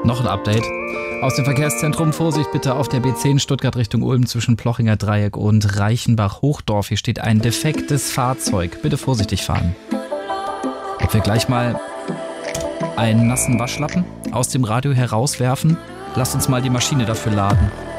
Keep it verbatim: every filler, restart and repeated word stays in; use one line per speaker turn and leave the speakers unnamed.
Noch ein Update. Aus dem Verkehrszentrum, Vorsicht bitte auf der B zehn Stuttgart Richtung Ulm zwischen Plochinger Dreieck und Reichenbach-Hochdorf. Hier steht ein defektes Fahrzeug. Bitte vorsichtig fahren. Ob wir gleich mal einen nassen Waschlappen aus dem Radio herauswerfen? Lasst uns mal die Maschine dafür laden.